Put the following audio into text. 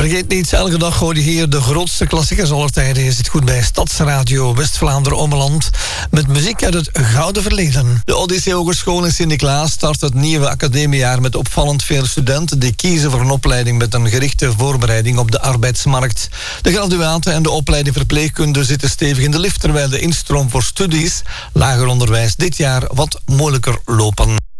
Vergeet niet, elke dag hoor je hier de grootste klassiekers aller tijden. Je zit goed bij Stadsradio West-Vlaanderen-Ommeland met muziek uit het gouden verleden. De Odyssee Hogeschool in Sint-Niklaas start het nieuwe academiejaar met opvallend veel studenten die kiezen voor een opleiding met een gerichte voorbereiding op de arbeidsmarkt. De graduaten en de opleiding verpleegkunde zitten stevig in de lift, terwijl de instroom voor studies, lager onderwijs, dit jaar wat moeilijker lopen.